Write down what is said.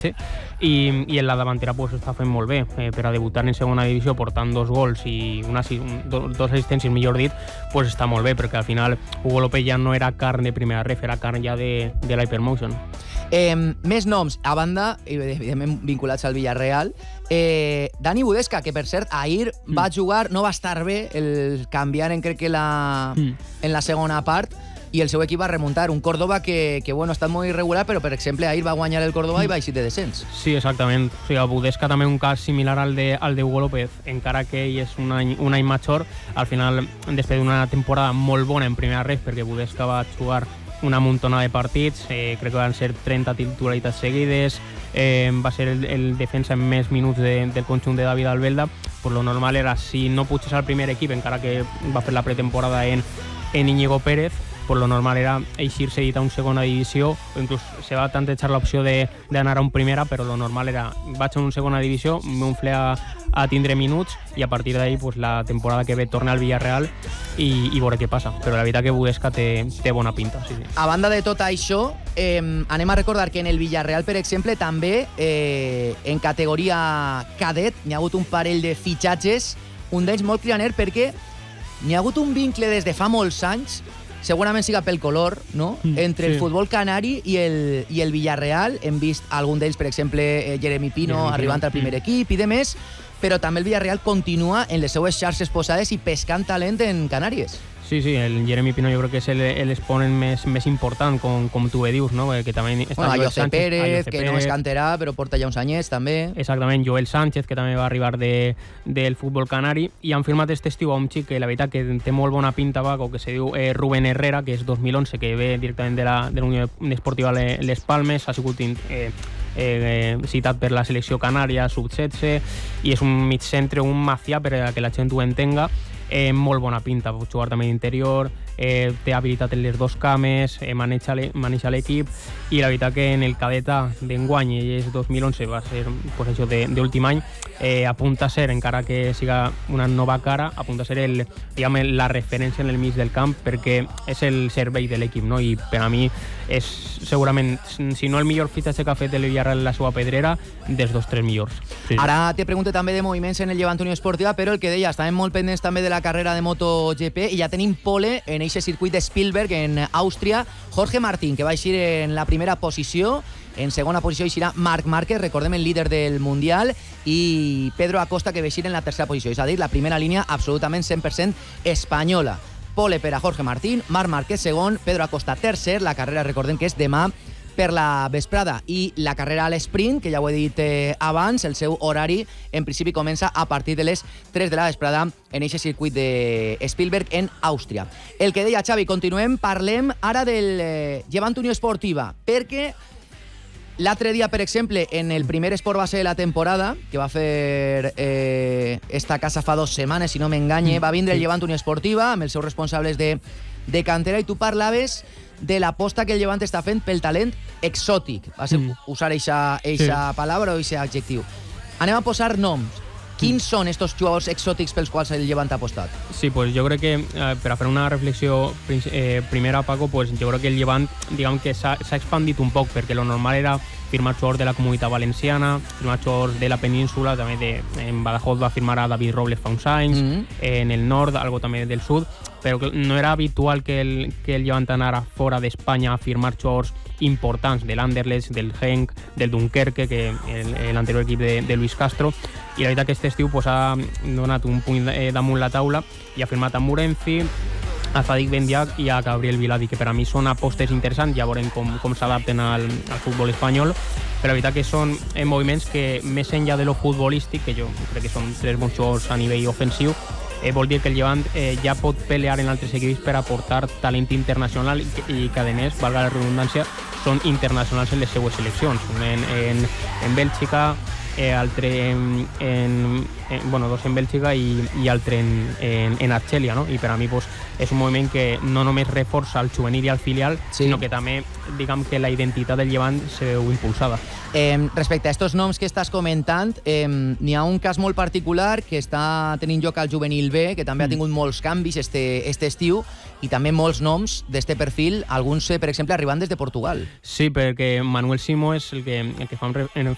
i en la davantera pues, està fent molt bé per a debutar en segona divisió portant 2 gols i dos assistències, millor dit, pues està molt bé perquè al final Hugo López ja no era carn de primera ref, era carn ja de l'Hypermotion. Més noms, a banda, evidentment vinculats al Villarreal. Dani Budesca, que per cert ahir va jugar, no va estar bé, el canviant crec que en la segona part, i el seu equip va remuntar. Un Córdoba que bueno, ha estat molt irregular, però per exemple ahir va guanyar el Córdoba i va eixir de descens. Sí, exactament. O sigui, a Budesca també un cas similar al de Hugo López, encara que ell és un any major. Al final, després d'una temporada molt bona en primera ref, perquè Budesca va jugar una muntona de partits, crec que van ser 30 titularitats seguides, va ser el defensa amb més minuts del conjunt de David Albelda. Pues lo normal era, si no puges al primer equip, encara que va fer la pretemporada en Íñigo Pérez, pues lo normal era eixir-se a una segona divisió, o inclús se va tantejar l'opció d'anar a un primera, però lo normal era, vaig a una segona divisió, m'unfle a tindre minuts i a partir d'ahí pues, la temporada que ve torna al Villarreal i veure què passa. Però la veritat que Budesca té bona pinta. Sí. A banda de tot això, anem a recordar que en el Villarreal, per exemple, també en categoria cadet n'hi ha hagut un parell de fitxatges, un d'ells molt cridaner perquè n'hi ha hagut un vincle des de fa molts anys, segurament siga pel color, no? Entre el futbol canari i el Villarreal. Hem vist algun d'ells, per exemple, Jeremy Pino arribant al primer equip i demés, però també el Villarreal continua en les seues xarxes posades i pescant talent en Canàries. Sí, el Jeremy Pino jo crec que és l'exponent més important, com tu bé dius, no? Que també està a José Pérez, que no és canterà, però porta ja uns anyets, també. Exactament, Joel Sánchez, que també va arribar del futbol canari, i han firmat aquest estiu a un xic que la veritat que té molt bona pinta, que se diu Rubén Herrera, que és 2011, que ve directament de la Unió Esportiva Les Palmes, ha sigut citat per la selecció canària, sub-16, i és un mig centre, un macià, per a que la gent ho entenga. Molt bona pinta, pot jugar també d'interior, té habilitat en les dos cames, maneja l'equip, i la veritat que en el cadeta d'enguany, i és 2011, va ser pues, això d'últim any, apunta a ser, encara que siga una nova cara, apunta a ser la referència en el mig del camp, perquè és el servei de l'equip, no? I per a mi és segurament, si no el millor fitxatge que ha fet el Villarreal en la seva pedrera, dels 2-3 millors. Sí. Ara te pregunto també de moviments en el Llevant Unió Esportiva, però el que deia, estàvem molt pendents també de la carrera de MotoGP i ja tenim pole en aquest circuit de Spielberg en Àustria. Jorge Martín, que va eixir en la primera posició. En segona posició eixirà Marc Márquez, recordem el líder del Mundial, i Pedro Acosta, que va eixir en la tercera posició. És a dir, la primera línia absolutament 100% espanyola. Pole per a Jorge Martín, Marc Márquez segon, Pedro Acosta tercer. La carrera, recordem que és demà per la vesprada, i la carrera a l'esprint, que ja ho he dit abans, el seu horari en principi comença a partir de les 3 de la vesprada en aquest circuit de Spielberg en Àustria. El que deia Xavi, continuem, parlem ara del Llevant Unió Esportiva, perquè l'altre dia, per exemple, en el primer esport base de la temporada, que va fer esta casa fa 2 setmanes, si no m'enganye, va vindre el Llevant Unió Esportiva amb els seus responsables de cantera, i tu parlaves de l'aposta que el Llevant està fent pel talent exòtic. Vas usar eixa paraula o eixe adjectiu. Anem a posar noms. Quins són estos jugadors exòtics pels quals el Llevant ha apostat? Sí, pues jo crec que per a fer una reflexió primera, Paco, pues jo crec que el Llevant, diguem que s'ha expandit un poc, perquè lo normal era firmar jugadors de la Comunitat Valenciana, firmar jugadors de la península, també en Badajoz va firmar a David Robles fa uns anys, en el nord, algo també del sud, però no era habitual que el Llevant anara fora d'Espanya a firmar jugadors importants de l'Anderlecht, del Genk, del Dunkerque, que l'anterior equip de Luis Castro, i la veritat que aquest estiu pues, ha donat un punt damunt la taula i ha firmat a Murenzi, a Zadik Bendiak i a Gabriel Viladi, que per a mi són apostes interessants, ja veurem com s'adapten al futbol espanyol, però la veritat que són moviments que, més enllà de lo futbolístic, que jo crec que són 3 bons jugadors a nivell ofensiu, vol dir que el Llevant ja pot pelear en altres equips per aportar talent internacional i que, a més, valga la redundància, són internacionals en les seues seleccions. En Bèlgica, altre dos en Bèlgica i altre en Argèlia, no? I per a mi pues, és un moviment que no només reforça el juvenil i el filial, sinó que també, diguem que la identitat del Llevant se veu impulsada. Respecte a estos noms que estàs comentant, n'hi ha un cas molt particular que està tenint lloc al juvenil B, que també ha tingut molts canvis este estiu, i també molts noms d'este perfil, alguns, per exemple, arribant des de Portugal. Sí, perquè Manuel Simo és el que